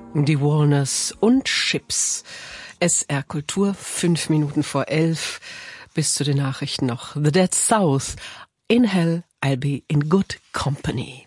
Die Walners und Chips. SR Kultur, 5 Minuten vor 11. Bis zu den Nachrichten noch. The Dead South. In Hell, I'll be in good company.